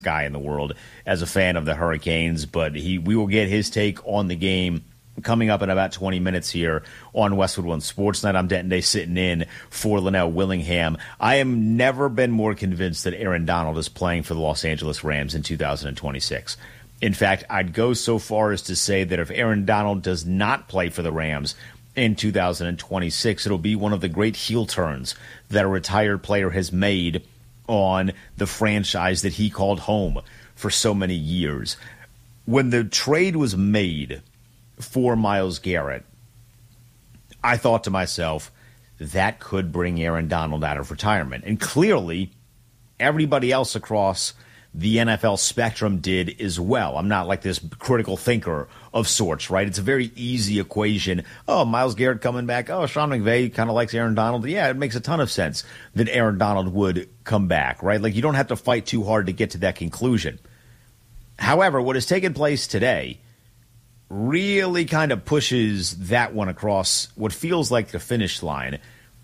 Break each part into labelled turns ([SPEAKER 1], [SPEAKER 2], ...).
[SPEAKER 1] guy in the world as a fan of the Hurricanes, but we will get his take on the game coming up in about 20 minutes here on Westwood One Sports Night. I'm Denton Day sitting in for Linnell Willingham. I have never been more convinced that Aaron Donald is playing for the Los Angeles Rams in 2026. In fact, I'd go so far as to say that if Aaron Donald does not play for the Rams in 2026, it'll be one of the great heel turns that a retired player has made on the franchise that he called home for so many years. When the trade was made for Myles Garrett, I thought to myself, that could bring Aaron Donald out of retirement. And clearly, everybody else across the NFL spectrum did as well. I'm not like this critical thinker of sorts, right? It's a very easy equation. Oh, Myles Garrett coming back. Oh, Sean McVay kind of likes Aaron Donald. Yeah, it makes a ton of sense that Aaron Donald would come back, right? Like, you don't have to fight too hard to get to that conclusion. However, what has taken place today really kind of pushes that one across what feels like the finish line.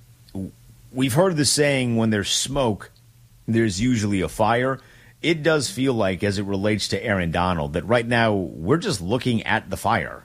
[SPEAKER 1] We've heard the saying, when there's smoke, there's usually a fire. It does feel like, as it relates to Aaron Donald, that right now we're just looking at the fire.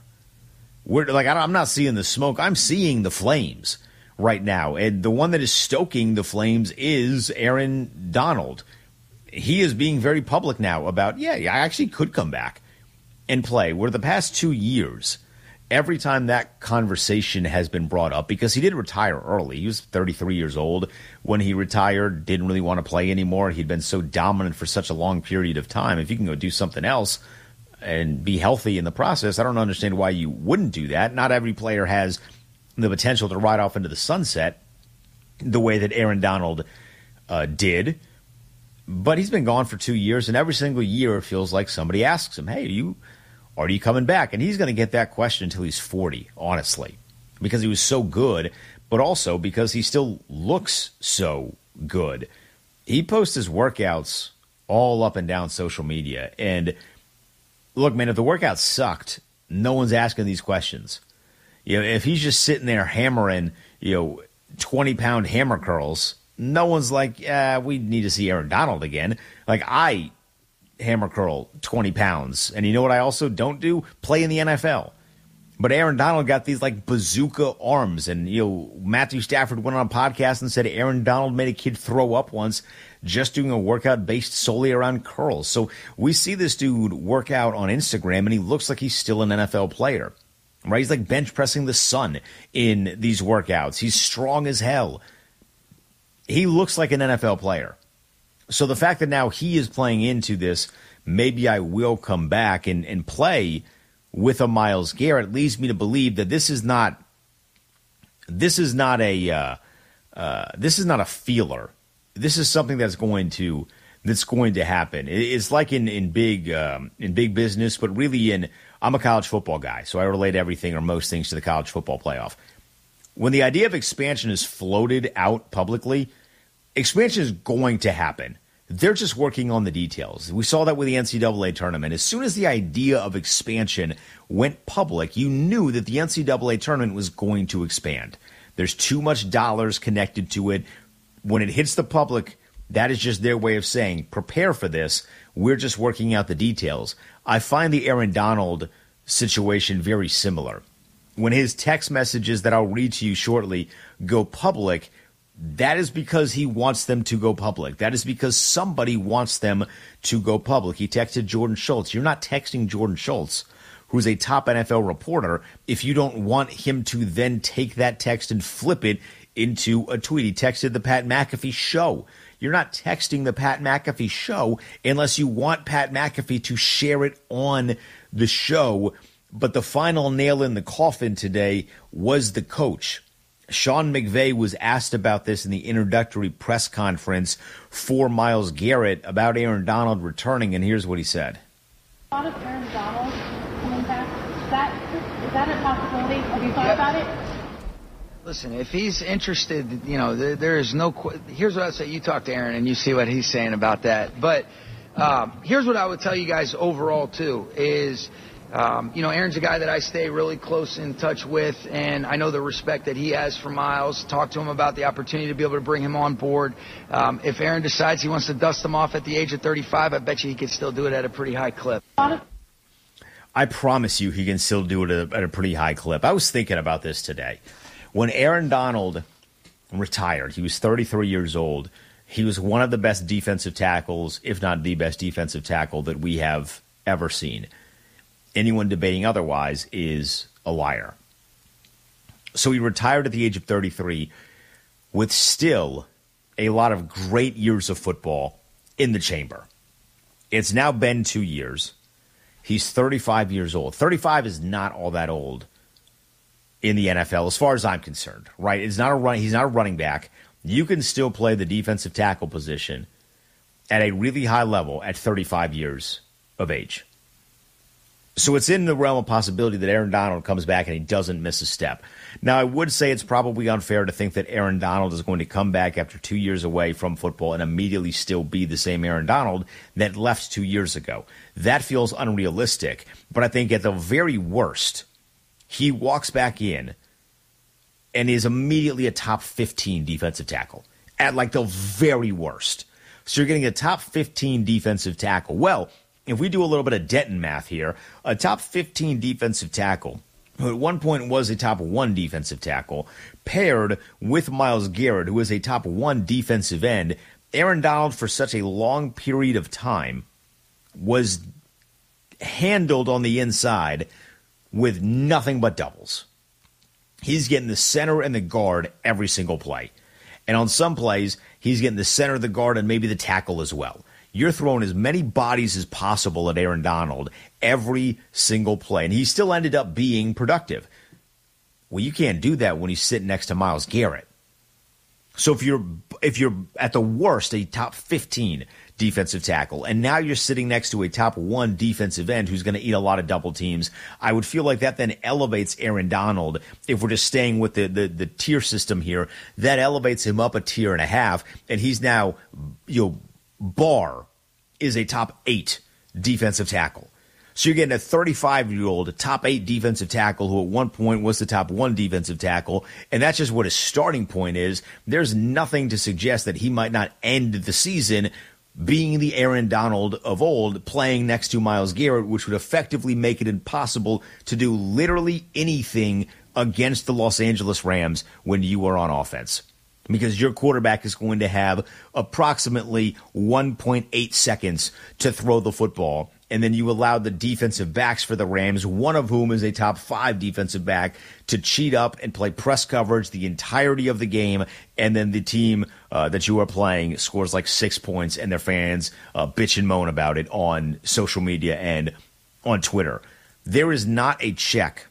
[SPEAKER 1] I'm not seeing the smoke. I'm seeing the flames right now. And the one that is stoking the flames is Aaron Donald. He is being very public now about, I actually could come back and play. Where the past 2 years, every time that conversation has been brought up, because he did retire early. He was 33 years old when he retired, didn't really want to play anymore. He'd been so dominant for such a long period of time. If you can go do something else and be healthy in the process, I don't understand why you wouldn't do that. Not every player has the potential to ride off into the sunset the way that Aaron Donald did. But he's been gone for 2 years, and every single year it feels like somebody asks him, hey, are you coming back? And he's going to get that question until he's 40, honestly, because he was so good, but also because he still looks so good. He posts his workouts all up and down social media. And look, man, if the workout sucked, no one's asking these questions. If he's just sitting there hammering, 20-pound hammer curls, no one's like, we need to see Aaron Donald again. Like, I hammer curl 20 pounds. And you know what I also don't do? Play in the NFL. But Aaron Donald got these like bazooka arms. And, Matthew Stafford went on a podcast and said Aaron Donald made a kid throw up once just doing a workout based solely around curls. So we see this dude work out on Instagram, and he looks like he's still an NFL player. Right? He's like bench pressing the sun in these workouts. He's strong as hell. He looks like an NFL player. So the fact that now he is playing into this, maybe I will come back and play with a Myles Garrett, leads me to believe that this is not a feeler. This is something that's going to happen. It's like in big business, but really I'm a college football guy, so I relate everything or most things to the college football playoff. When the idea of expansion is floated out publicly, expansion is going to happen. They're just working on the details. We saw that with the NCAA tournament. As soon as the idea of expansion went public, you knew that the NCAA tournament was going to expand. There's too much dollars connected to it. When it hits the public, that is just their way of saying, prepare for this. We're just working out the details. I find the Aaron Donald situation very similar. When his text messages that I'll read to you shortly go public, that is because he wants them to go public. That is because somebody wants them to go public. He texted Jordan Schultz. You're not texting Jordan Schultz, who's a top NFL reporter, if you don't want him to then take that text and flip it into a tweet. He texted the Pat McAfee show. You're not texting the Pat McAfee show unless you want Pat McAfee to share it on the show. But the final nail in the coffin today was the coach. Sean McVay was asked about this in the introductory press conference for Myles Garrett about Aaron Donald returning, and here's what he said.
[SPEAKER 2] Thought of Aaron Donald coming back? Is that a possibility? Have you thought about it?
[SPEAKER 3] Listen, if he's interested, there is no. Here's what I would say: you talk to Aaron and you see what he's saying about that. But here's what I would tell you guys overall too: is Aaron's a guy that I stay really close in touch with, and I know the respect that he has for Miles. Talk to him about the opportunity to be able to bring him on board. If Aaron decides he wants to dust him off at the age of 35, I bet you he could still do it at a pretty high clip.
[SPEAKER 1] I promise you he can still do it at a pretty high clip. I was thinking about this today. When Aaron Donald retired, he was 33 years old. He was one of the best defensive tackles, if not the best defensive tackle that we have ever seen. Anyone debating otherwise is a liar. So he retired at the age of 33 with still a lot of great years of football in the chamber. It's now been 2 years. He's 35 years old. 35 is not all that old in the NFL as far as I'm concerned, right? He's not a running back. You can still play the defensive tackle position at a really high level at 35 years of age. So it's in the realm of possibility that Aaron Donald comes back and he doesn't miss a step. Now, I would say it's probably unfair to think that Aaron Donald is going to come back after 2 years away from football and immediately still be the same Aaron Donald that left 2 years ago. That feels unrealistic. But I think at the very worst, he walks back in and is immediately a top 15 defensive tackle at like the very worst. So you're getting a top 15 defensive tackle. Well, if we do a little bit of Denton math here, a top 15 defensive tackle, who at one point was a top 1 defensive tackle, paired with Myles Garrett, who is a top 1 defensive end, Aaron Donald for such a long period of time was handled on the inside with nothing but doubles. He's getting the center and the guard every single play. And on some plays, he's getting the center, the guard, and maybe the tackle as well. You're throwing as many bodies as possible at Aaron Donald every single play. And he still ended up being productive. Well, you can't do that when he's sitting next to Myles Garrett. So if you're at the worst a top 15 defensive tackle, and now you're sitting next to a top 1 defensive end who's going to eat a lot of double teams, I would feel like that then elevates Aaron Donald. If we're just staying with the tier system here, that elevates him up a tier and a half, and he's now, Barr is a top 8 defensive tackle. So you're getting a 35-year-old top 8 defensive tackle who at one point was the top 1 defensive tackle, and that's just what his starting point is. There's nothing to suggest that he might not end the season being the Aaron Donald of old, playing next to Myles Garrett, which would effectively make it impossible to do literally anything against the Los Angeles Rams when you are on offense. Because your quarterback is going to have approximately 1.8 seconds to throw the football. And then you allow the defensive backs for the Rams, one of whom is a top 5 defensive back, to cheat up and play press coverage the entirety of the game. And then the team that you are playing scores like 6 points, and their fans bitch and moan about it on social media and on Twitter. There is not a check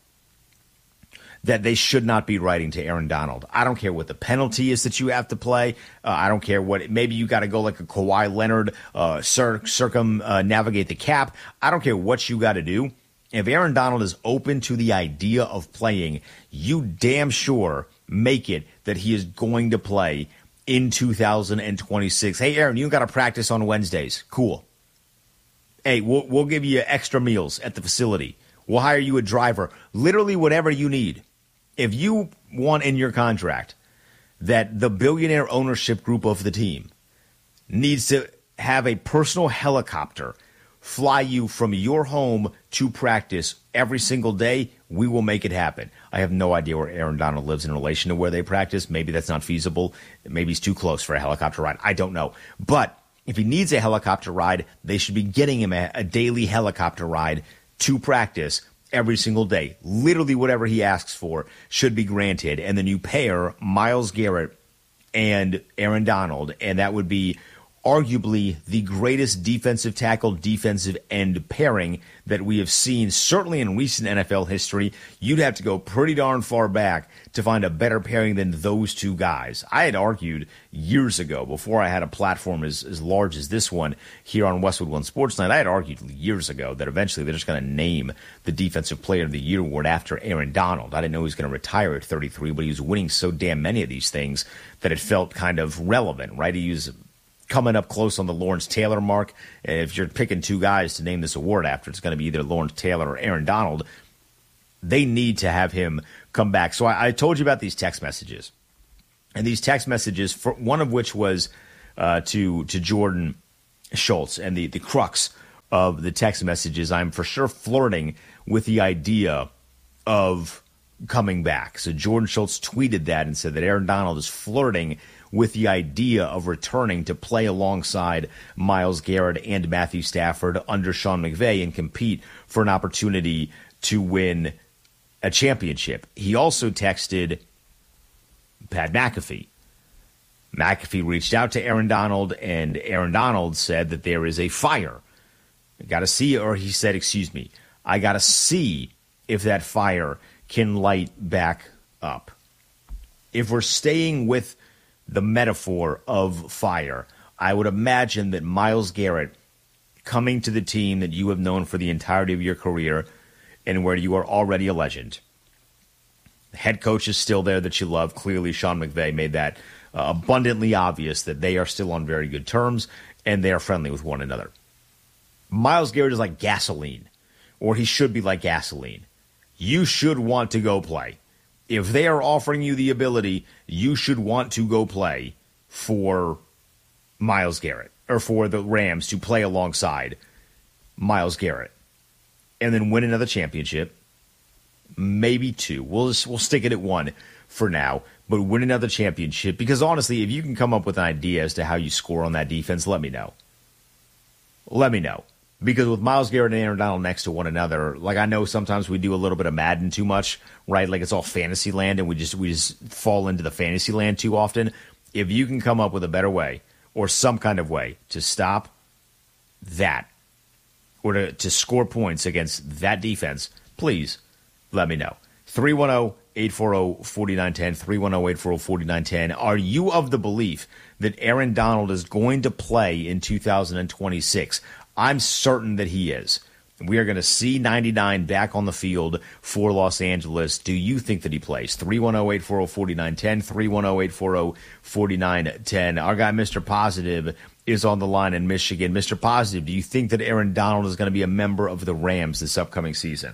[SPEAKER 1] that they should not be writing to Aaron Donald. I don't care what the penalty is that you have to play. I don't care what, maybe you got to go like a Kawhi Leonard, circumnavigate the cap. I don't care what you got to do. If Aaron Donald is open to the idea of playing, you damn sure make it that he is going to play in 2026. Hey, Aaron, you got to practice on Wednesdays. Cool. Hey, we'll give you extra meals at the facility. We'll hire you a driver. Literally whatever you need. If you want in your contract that the billionaire ownership group of the team needs to have a personal helicopter fly you from your home to practice every single day, we will make it happen. I have no idea where Aaron Donald lives in relation to where they practice. Maybe that's not feasible. Maybe he's too close for a helicopter ride. I don't know. But if he needs a helicopter ride, they should be getting him a daily helicopter ride to practice every single day. Literally whatever he asks for should be granted. And then you pair Myles Garrett and Aaron Donald, and that would be arguably the greatest defensive tackle, defensive end pairing that we have seen, certainly in recent NFL history. You'd have to go pretty darn far back to find a better pairing than those two guys. I had argued years ago, before I had a platform as large as this one here on Westwood One Sports Night, I had argued years ago that eventually they're just going to name the Defensive Player of the Year award after Aaron Donald. I didn't know he was going to retire at 33, but he was winning so damn many of these things that it felt kind of relevant, right? He was coming up close on the Lawrence Taylor mark. And if you're picking two guys to name this award after, it's going to be either Lawrence Taylor or Aaron Donald. They need to have him come back. So I told you about these text messages. And these text messages, for one of which was to Jordan Schultz. And the crux of the text messages, I'm for sure flirting with the idea of coming back. So Jordan Schultz tweeted that and said that Aaron Donald is flirting with the idea of returning to play alongside Myles Garrett and Matthew Stafford under Sean McVay and compete for an opportunity to win a championship. He also texted Pat McAfee. McAfee reached out to Aaron Donald, and Aaron Donald said that there is a fire. I got to see, or he said, excuse me, I got to see if that fire can light back up. If we're staying with the metaphor of fire, I would imagine that Myles Garrett coming to the team that you have known for the entirety of your career and where you are already a legend. The head coach is still there that you love. Clearly, Sean McVay made that abundantly obvious that they are still on very good terms and they are friendly with one another. Myles Garrett is like gasoline, or he should be like gasoline. You should want to go play. If they are offering you the ability, you should want to go play for Myles Garrett, or for the Rams to play alongside Myles Garrett, and then win another championship, maybe two. We'll stick it at one for now, but win another championship. Because honestly, if you can come up with an idea as to how you score on that defense, let me know. Let me know. Because with Myles Garrett and Aaron Donald next to one another, like I know sometimes we do a little bit of Madden too much, right? Like it's all fantasy land and we just fall into the fantasy land too often. If you can come up with a better way or some kind of way to stop that or to score points against that defense, please let me know. 310-840-4910, 310-840-4910. Are you of the belief that Aaron Donald is going to play in 2026? I'm certain that he is. We are going to see 99 back on the field for Los Angeles. Do you think that he plays? 310-840-4910, 310-840-4910. Our guy, Mr. Positive, is on the line in Michigan. Mr. Positive, do you think that Aaron Donald is going to be a member of the Rams this upcoming season?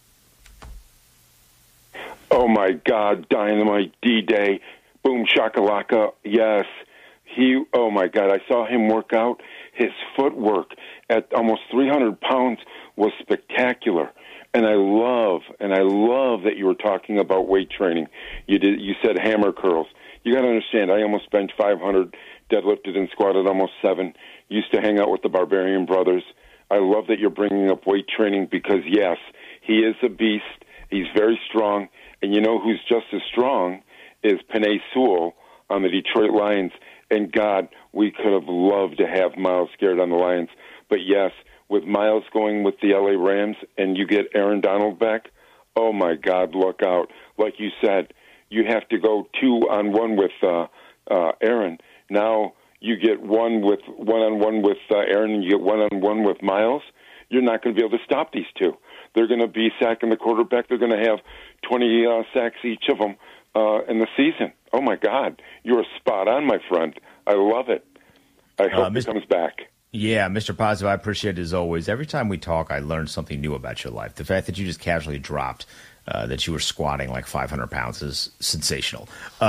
[SPEAKER 4] Oh, my God, Dynamite, D-Day, boom, shakalaka, yes. Oh, my God, I saw him work out. His footwork at almost 300 pounds was spectacular. And I love that you were talking about weight training. You said hammer curls. You got to understand, I almost benched 500, deadlifted and squatted almost 7. Used to hang out with the Barbarian Brothers. I love that you're bringing up weight training because, yes, he is a beast. He's very strong. And you know who's just as strong is Penei Sewell on the Detroit Lions. And, God, we could have loved to have Myles Garrett on the Lions. But, yes, with Myles going with the L.A. Rams and you get Aaron Donald back, oh, my God, look out. Like you said, you have to go 2-on-1 with Aaron. Now you get one-on-one with Aaron and you get one-on-one with Myles. You're not going to be able to stop these two. They're going to be sacking the quarterback. They're going to have 20 sacks each of them in the season. Oh, my God. You're spot on, my friend. I love it. I hope he comes back.
[SPEAKER 1] Yeah, Mr. Positive, I appreciate it as always. Every time we talk, I learn something new about your life. The fact that you just casually dropped that you were squatting like 500 pounds is sensational.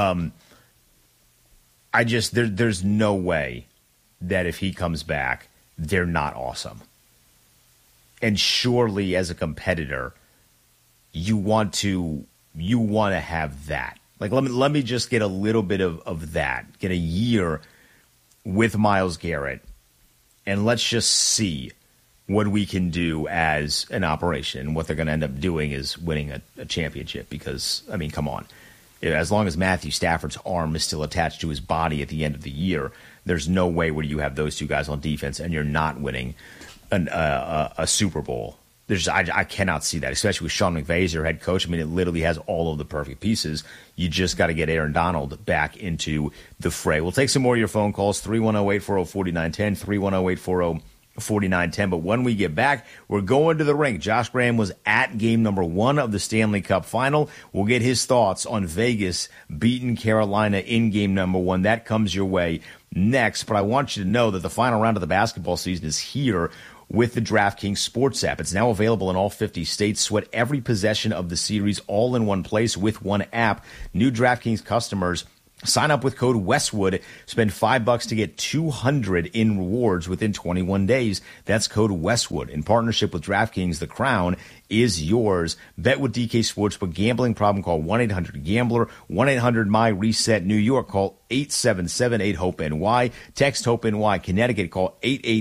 [SPEAKER 1] There's no way that if he comes back, they're not awesome. And surely as a competitor, you want to have that. Like, let me just get a little bit of that. Get a year with Myles Garrett, and let's just see what we can do as an operation. And what they're going to end up doing is winning a championship because, I mean, come on. As long as Matthew Stafford's arm is still attached to his body at the end of the year, there's no way where you have those two guys on defense and you're not winning a Super Bowl. I cannot see that, especially with Sean McVay as your head coach. I mean, it literally has all of the perfect pieces. You just got to get Aaron Donald back into the fray. We'll take some more of your phone calls, 310-840-4910, 310-840-4910. But when we get back, we're going to the rink. Josh Graham was at game number 1 of the Stanley Cup final. We'll get his thoughts on Vegas beating Carolina in game number 1. That comes your way next. But I want you to know that the final round of the basketball season is here with the DraftKings Sports app. It's now available in all 50 states. Sweat every possession of the series all in one place with one app. New DraftKings customers sign up with code Westwood. Spend $5 to get $200 in rewards within 21 days. That's code Westwood. In partnership with DraftKings, the crown is yours. Bet with DK Sportsbook. Gambling problem? Call 1-800-GAMBLER. 1-800-MY-RESET. New York, call 877-8-HOPE-NY. Text HOPE-NY. Connecticut, call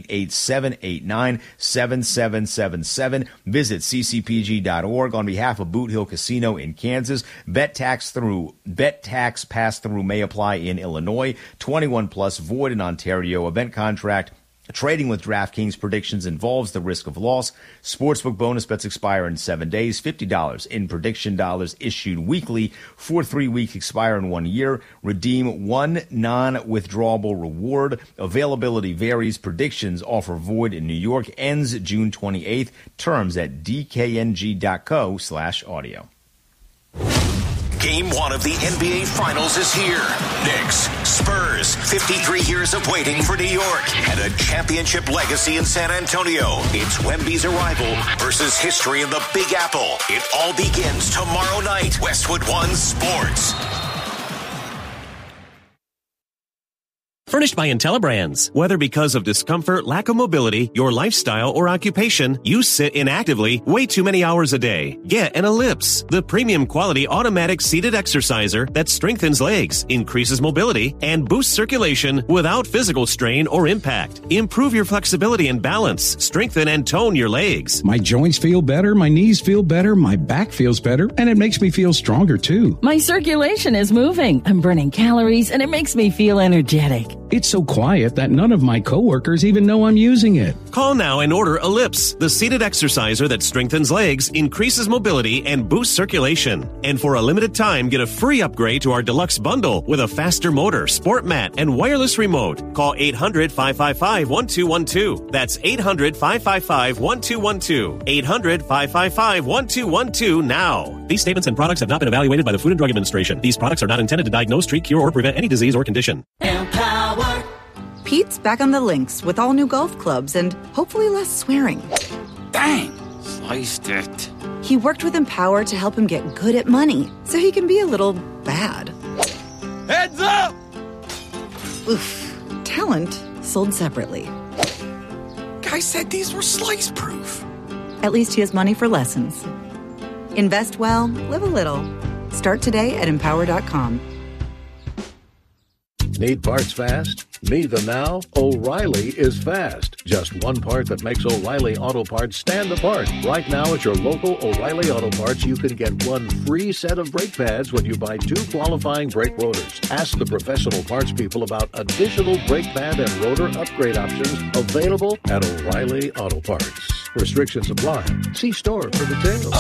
[SPEAKER 1] 888-789-7777. Visit ccpg.org on behalf of Boot Hill Casino in Kansas. Bet tax pass-through may apply in Illinois. 21 plus, void in Ontario. Event contract. Trading with DraftKings predictions involves the risk of loss. Sportsbook bonus bets expire in 7 days. $50 in prediction dollars issued weekly for 3 weeks, expire in 1 year. Redeem one non-withdrawable reward. Availability varies. Predictions offer void in New York. Ends June 28th. Terms at dkng.co/audio.
[SPEAKER 5] Game 1 of the NBA Finals is here. Knicks, Spurs, 53 years of waiting for New York and a championship legacy in San Antonio. It's Wemby's arrival versus history in the Big Apple. It all begins tomorrow night. Westwood One Sports.
[SPEAKER 6] Furnished by IntelliBrands. Whether because of discomfort, lack of mobility, your lifestyle, or occupation, you sit inactively way too many hours a day. Get an Ellipse, the premium quality automatic seated exerciser that strengthens legs, increases mobility, and boosts circulation without physical strain or impact. Improve your flexibility and balance. Strengthen and tone your legs.
[SPEAKER 7] My joints feel better, my knees feel better, my back feels better, and it makes me feel stronger too.
[SPEAKER 8] My circulation is moving. I'm burning calories, and it makes me feel energetic.
[SPEAKER 7] It's so quiet that none of my coworkers even know I'm using it.
[SPEAKER 6] Call now and order Ellipse, the seated exerciser that strengthens legs, increases mobility, and boosts circulation. And for a limited time, get a free upgrade to our deluxe bundle with a faster motor, sport mat, and wireless remote. Call 800-555-1212. That's 800-555-1212. 800-555-1212 now. These statements and products have not been evaluated by the Food and Drug Administration. These products are not intended to diagnose, treat, cure, or prevent any disease or condition.
[SPEAKER 9] Pete's back on the links with all new golf clubs and hopefully less swearing.
[SPEAKER 10] Bang! Sliced it.
[SPEAKER 9] He worked with Empower to help him get good at money so he can be a little bad.
[SPEAKER 10] Heads up!
[SPEAKER 9] Oof. Talent sold separately.
[SPEAKER 10] Guy said these were slice-proof.
[SPEAKER 9] At least he has money for lessons. Invest well, live a little. Start today at Empower.com.
[SPEAKER 11] Need parts fast? Need them now? O'Reilly is fast. Just one part that makes O'Reilly Auto Parts stand apart. Right now at your local O'Reilly Auto Parts, you can get one free set of brake pads when you buy 2 qualifying brake rotors. Ask the professional parts people about additional brake pad and rotor upgrade options available at O'Reilly Auto Parts. Restrictions apply. See store for details.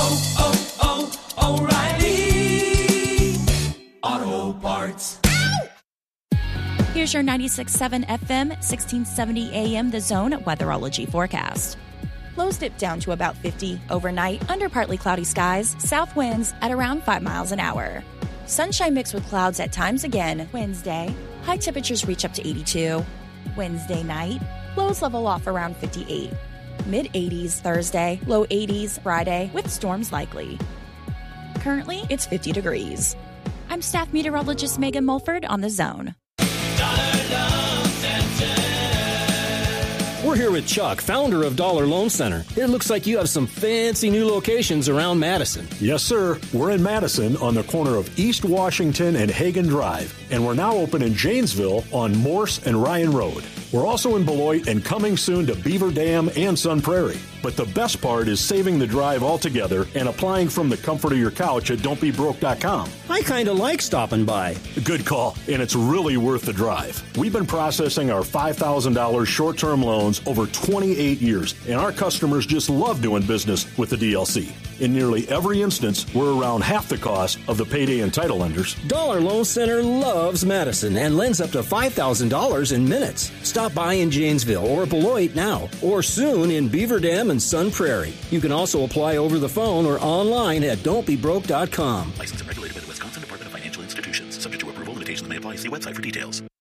[SPEAKER 12] O'Reilly Auto Parts.
[SPEAKER 13] Here's your 96.7 FM, 1670 AM The Zone weatherology forecast. Lows dip down to about 50 overnight under partly cloudy skies, south winds at around 5 miles an hour. Sunshine mixed with clouds at times again Wednesday. High temperatures reach up to 82. Wednesday night, lows level off around 58. Mid-80s Thursday, low 80s Friday with storms likely. Currently, it's 50 degrees. I'm staff meteorologist Megan Mulford on The Zone.
[SPEAKER 14] We're here with Chuck, founder of Dollar Loan Center. It looks like you have some fancy new locations around Madison.
[SPEAKER 15] Yes, sir. We're in Madison on the corner of East Washington and Hagen Drive. And we're now open in Janesville on Morse and Ryan Road. We're also in Beloit and coming soon to Beaver Dam and Sun Prairie. But the best part is saving the drive altogether and applying from the comfort of your couch at don'tbebroke.com.
[SPEAKER 14] I kind of like stopping by.
[SPEAKER 15] Good call, and it's really worth the drive. We've been processing our $5,000 short-term loans over 28 years, and our customers just love doing business with the DLC. In nearly every instance, we're around half the cost of the payday and title lenders.
[SPEAKER 14] Dollar Loan Center loves Madison and lends up to $5,000 in minutes. Stop by in Janesville or Beloit now, or soon in Beaver Dam and Sun Prairie. You can also apply over the phone or online at don'tbebroke.com.
[SPEAKER 6] Licensed and regulated by the Wisconsin Department of Financial Institutions. Subject to approval, limitations may apply. See website for details.